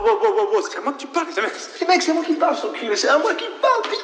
C'est à moi que tu parles, les mecs. Les mecs, c'est moi qui parle, je t'enculé, c'est à moi qui parle, putain.